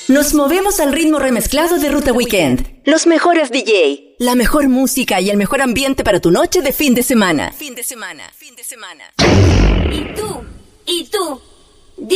Nos movemos al ritmo remezclado de Ruta Weekend. Los mejores DJ, la mejor música y el mejor ambiente para tu noche de fin de semana. ¿Y tú?